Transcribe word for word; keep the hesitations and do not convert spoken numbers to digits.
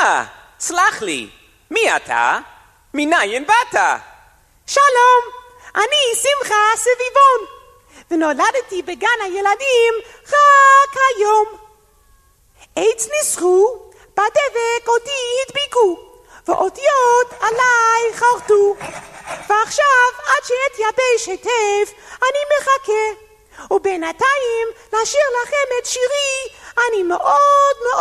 אה, סלח לי, מי אתה? מניין באת? שלום, אני שמחה סביבון, ונולדתי בגן הילדים רק היום. עץ ניסחו, בדבק אותי הדביקו, ואותיות עליי חרטו, ועכשיו עד שאתייבש היטב אני מחכה, ובינתיים לשיר לכם את שירי אני מאוד מאוד